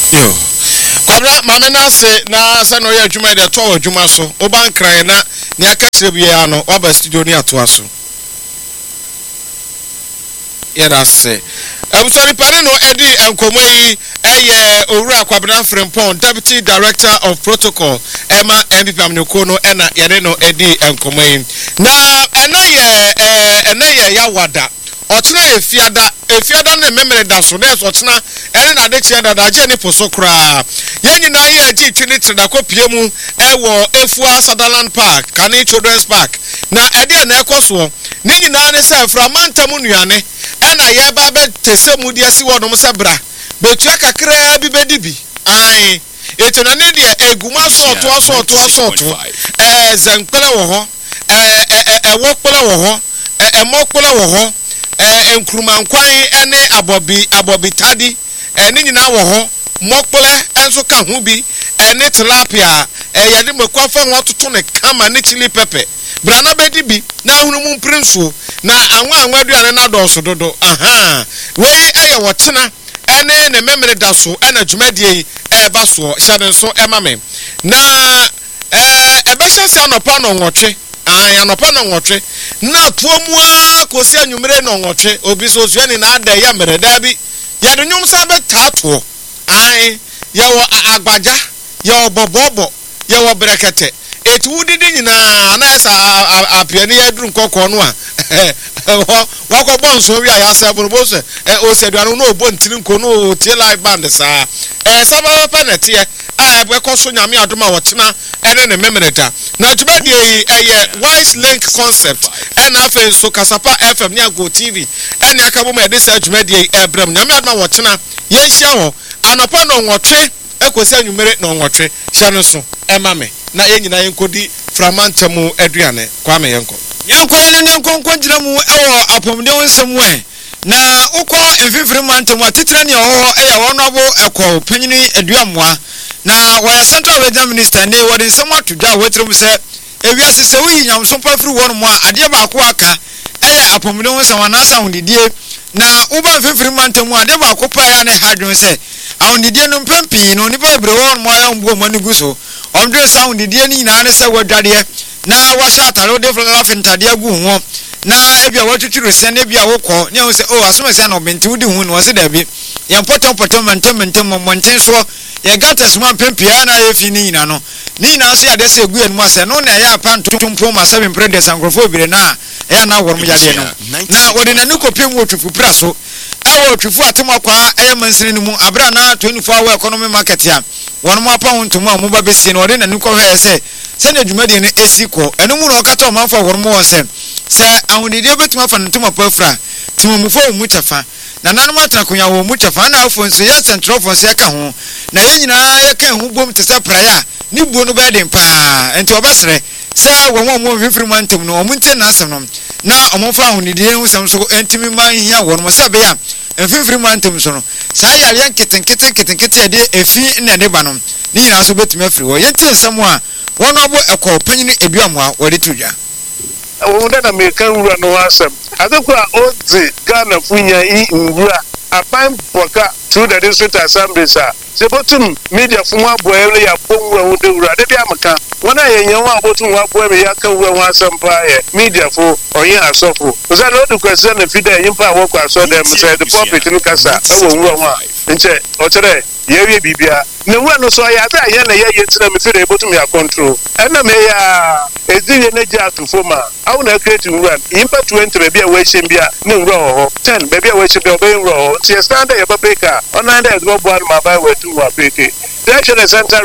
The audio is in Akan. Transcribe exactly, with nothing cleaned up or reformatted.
Yo. Kwabra mame na se na se no ye adwuma de to adwuma so. Oban kran na ne aka kire bia no oba studio ni ato aso. Yera se. Abusori pani no edi enkomo yi eye owura Kwabena Frimpong Deputy Director of Protocol Emma M P Pamnoko no ena yere no edi enkomo yi. Na ena ye eh ena ye yawada. Ochina efiada efiada na memere da so na ochina ene na de chia da da je ni poso kra ye nyina ye agi twini trida kopie mu ewo Efua Sutherland Park Kani Children's Park na ede na ekoso ni nyina ne se framantam nuane ena ye ba be tesemu de asi wodom se bra betua kakra bi bedibi ai etena ne de eguma so to so to so to eh zankpele wo ho eh eh wokpele wo ho eh mokpele wo ho eh enkruma nkwan ene abobi abobi tadi ene nyina wo ho mokpele enso ka hu bi ene tilapia eh yede mekwafa ho toto ne kama ne chili pepper brana bedi bi na hunu mu prinso na anwa anwa aduane na doso dodo aha we eye wo tena ene ne memere da so ena dwumadie e ba so hyade so ema me na eh ebe hyese anopa no nwotwe ah anopa no nwotwe na tuomu a kosi anwumere no nwotwe obi so zuani na ada ya mere da bi ya do nyum sa be tato ai ya wo agbaja ya obobobo ya wo brekete etu wudidi nyina na esa apiani edru nkokọ no a wako bonso wi ayasa bono se o se duanu no obo ntiri nko no tie live band sa eh saba penalty e a ekoso nyame adoma wotena ene ne memereta na tubadi eye Wise Link concept ena afen so Kasapa F M ni Go T V ene akabo ma de sa adwumadi ebrem nyame adoma wotena yenhia ho anopa no nwotwe ekosi anwumere no nwotwe hia no so ema me na yenyina yenkodi framantamu aduane kwa me yenko yanko ene nyankonko ngira mu ewo apomde wonsem we na ukọ emfifiri mantamu atitire ne ho eya wono abo ekọ panyini aduamoa na waya Central Region Minister ne wodi nsem atodwa wetirum se ewiase se wi nyamso pafiri wono mo ade ba ko aka eya apomde wonsem anasa hundidie na uba emfifiri mantamu ade ba ko pa ya ne hadwon se ahundidie no mpempi no nipa ebre wono mo ya mbuo mani guso omdwe sound die ni na ne se wadwade na washa ataro de flafa ntade agu ho na ebia watuturu se na ebia wokọ ne ho se o asoma se na obenti wudi hu no se da bi ya poto poto mentem mentem monten so ya gata suma pempia na efi ni na no ni na so ya de se egu enu ase no na ya pa ntumpo ma seven predes angrofo bire na ya na worum ya de no na wodi na ni kopem wotufu pra so awo tufu atema kwa eye mansini ni mu abra na twenty-four hour economy market ya wonu mo apa huntumu a mo ba besie no de na ni ko hwe se se na dwumade ne esiko enu mu no kata o manfo worum won se se ahunide betuma fa ntuma pafra timomufo mu chafa na nanum atrakonya wo mu chafa na afo nso ya central fo se ka ho na ye nyina ye kan hu bom te se praya ni buo no be den pa enti obasre se wo mo mo fifiri mantum no mo nte na asem no na omonfa ahunide hu sem so entimi man hia wo no se be ya fifiri mantum so no sa yare nketen keten keten keten de efi na ne ba no ni nyina so betumi afiri wo ye nte nsem a wono abo ekọ panyini eduamoa wori tudwa wunda na mekan wura no asem adekwa ozi Ghana funya i ngura aban boka to the district assembly sa sebotum media fuma boyele ya bonwa wunda wura de bia maka wona yenyen wa abotum wa boye ya kan wura wa asem pa ye media fo oyin asofo oza no du kwese na fida yin pa wo kwa so dem say the pulpit no kasa ewo wura wa nche otere yewie bibia na wura no so ya ta ye na ye yetina me fida ebotum ya control ena me ya eziye na ja atufoma awu na create wura impa twenty be bia we shembia ne wura ho ten be bia we shembia be wura ho ti stand ya babeka ona nda ezbo bo ma ba we tu wa peke the Central